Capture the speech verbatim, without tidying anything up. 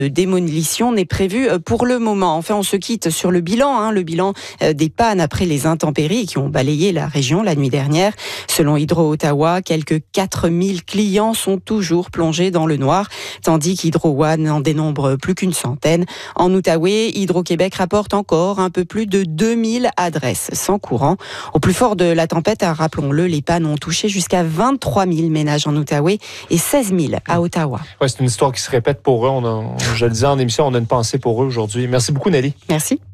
de démolition n'est prévu pour le moment. Enfin, on se quitte sur le bilan, hein, le bilan des pannes après les intempéries qui ont balayé la région la nuit dernière. Selon Hydro-Ottawa, quelques quatre mille clients sont toujours plongés dans le noir, tandis qu'Hydro One n'en dénombre plus qu'une centaine. En Outaouais, Hydro-Québec rapporte encore un peu plus de deux mille adresses sans courant. Au plus fort de la tempête, rappelons-le, les pannes ont touché jusqu'à vingt-trois mille ménages en Outaouais et seize mille à Ottawa. Ouais, c'est une histoire qui se répète pour eux. On a, je le disais en émission, on a une pensée pour eux aujourd'hui. Merci beaucoup, Nelly. Merci.